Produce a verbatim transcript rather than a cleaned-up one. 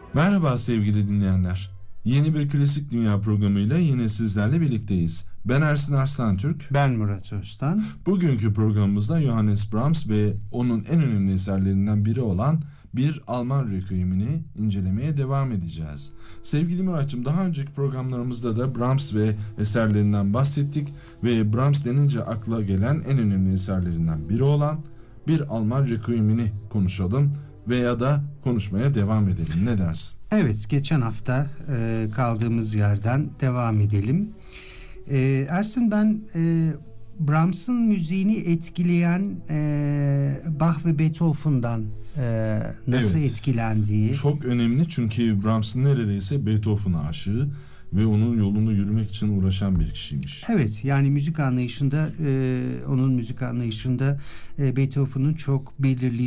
Merhaba sevgili dinleyenler. Yeni bir Klasik Dünya programıyla yine sizlerle birlikteyiz. Ben Ersin Arslantürk. Ben Murat Öztan. Bugünkü programımızda Johannes Brahms ve onun en önemli eserlerinden biri olan bir Alman Requiem'ini incelemeye devam edeceğiz. Sevgili Murat'cığım, daha önceki programlarımızda da Brahms ve eserlerinden bahsettik ve Brahms denince akla gelen en önemli eserlerinden biri olan bir Alman Requiem'ini konuşalım veya da konuşmaya devam edelim. Ne dersin? Evet, geçen hafta e, kaldığımız yerden devam edelim. E, Ersin, ben e, Brahms'ın müziğini etkileyen e, Bach ve Beethoven'dan e, nasıl Evet, etkilendiği. çok önemli, çünkü Brahms'ın neredeyse Beethoven'a aşığı ve onun yolunu yürümek için uğraşan bir kişiymiş. Evet, yani müzik anlayışında e, onun müzik anlayışında e, Beethoven'ın çok belirleyici